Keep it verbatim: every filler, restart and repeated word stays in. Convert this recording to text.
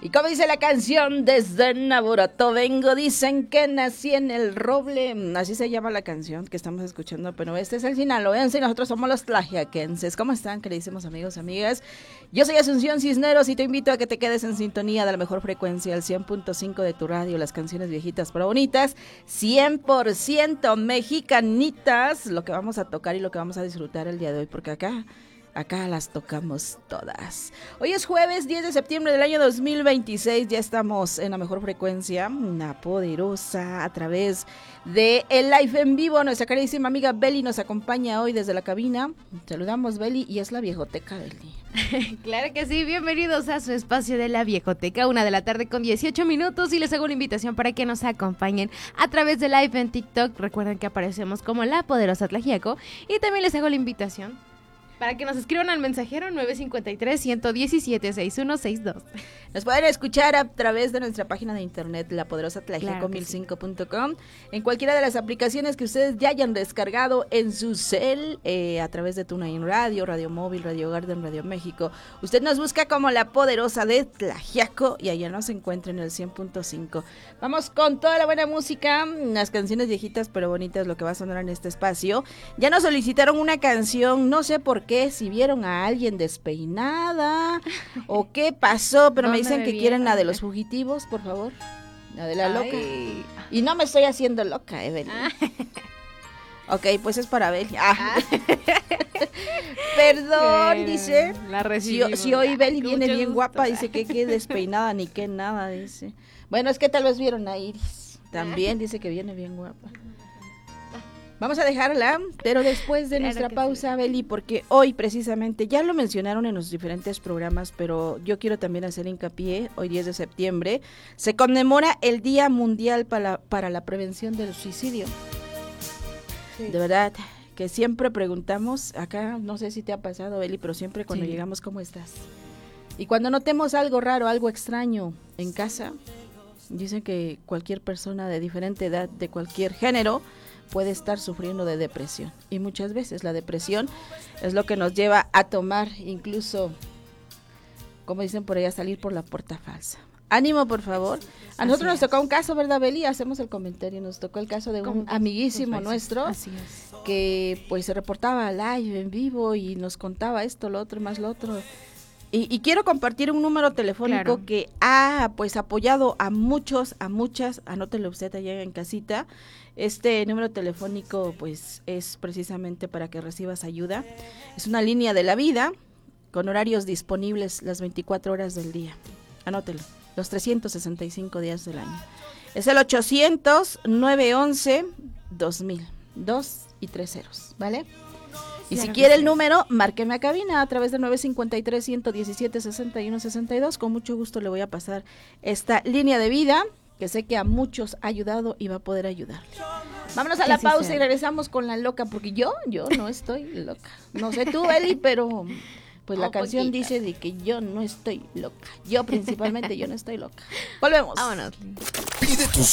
Y como dice la canción, desde Naborato vengo, dicen que nací en el roble. Así se llama la canción que estamos escuchando, pero este es el sinaloense y nosotros somos los tlaxiaquenses. ¿Cómo están, queridísimos amigos, amigas? Yo soy Asunción Cisneros y te invito a que te quedes en sintonía de la mejor frecuencia, el cien punto cinco de tu radio, las canciones viejitas pero bonitas, cien por ciento mexicanitas, lo que vamos a tocar y lo que vamos a disfrutar el día de hoy, porque acá... Acá las tocamos todas. Hoy es jueves diez de septiembre del año dos mil veintiséis. Ya estamos en la mejor frecuencia, una poderosa, a través de el live en vivo. Nuestra carísima amiga Beli nos acompaña hoy desde la cabina. Saludamos, Beli, y es la viejoteca, Beli. Claro que sí, bienvenidos a su espacio de la viejoteca, una de la tarde con dieciocho minutos, y les hago una invitación para que nos acompañen a través de live en TikTok. Recuerden que aparecemos como La Poderosa Tlaxiaco, y también les hago la invitación para que nos escriban al mensajero nueve cinco tres, uno uno siete, seis uno seis dos. Nos pueden escuchar a través de nuestra página de internet, la poderosa tlaxiaco Claro mil sí. cinco punto com, en cualquiera de las aplicaciones que ustedes ya hayan descargado en su cel, eh, a través de TuneIn Radio, Radio Móvil, Radio Garden, Radio México. Usted nos busca como La Poderosa de Tlaxiaco y allá nos encuentra en el cien punto cinco. Vamos con toda la buena música, las canciones viejitas pero bonitas, lo que va a sonar en este espacio. Ya nos solicitaron una canción, no sé por qué, si vieron a alguien despeinada o qué pasó, pero me dicen que quieren la de los fugitivos, por favor, la de la Ay. loca. Y no me estoy haciendo loca, Evelyn. Ah. Ok, pues es para Beli. Ah. Ah. Perdón, Bueno, dice. La Si, recibimos. si hoy Beli viene Mucho bien gusto. guapa, dice que qué despeinada ni qué nada, dice. Bueno, es que tal vez vieron a Iris. También dice que viene bien guapa. Vamos a dejarla, pero después de Claro nuestra que pausa, sí. Beli, porque hoy precisamente, ya lo mencionaron en los diferentes programas, pero yo quiero también hacer hincapié, hoy diez de septiembre, se conmemora el Día Mundial para, para la Prevención del Suicidio. Sí. De verdad, que siempre preguntamos, acá no sé si te ha pasado, Beli, pero siempre cuando Sí. llegamos, ¿cómo estás? Y cuando notemos algo raro, algo extraño en casa, dicen que cualquier persona de diferente edad, de cualquier género, puede estar sufriendo de depresión, y muchas veces la depresión es lo que nos lleva a tomar, incluso, como dicen por ahí, a salir por la puerta falsa. Ánimo, por favor. A nosotros nos tocó un caso, ¿verdad, Beli? Hacemos el comentario, nos tocó el caso de un amiguísimo nuestro, Así es. que pues se reportaba live en vivo y nos contaba esto, lo otro y más lo otro. Y, y quiero compartir un número telefónico Claro. que ha pues apoyado a muchos, a muchas, anótelo usted allá en casita. Este número telefónico pues es precisamente para que recibas ayuda. Es una línea de la vida con horarios disponibles las veinticuatro horas del día. Anótelo, los trescientos sesenta y cinco días del año. Es el ochocientos, nueve once, dos mil, dos y tres ceros, ¿vale? Y Claro si que quiere el sí. número, márqueme a cabina a través de nueve cinco tres, uno uno siete, seis uno seis dos. Con mucho gusto le voy a pasar esta línea de vida que sé que a muchos ha ayudado y va a poder ayudarle. Vámonos a Que la así pausa sea. y regresamos con la loca, porque yo, yo no estoy loca. No sé tú, Eli, pero pues la Un canción poquito. dice de que yo no estoy loca. Yo principalmente, yo no estoy loca. Volvemos. Vámonos. Pide tus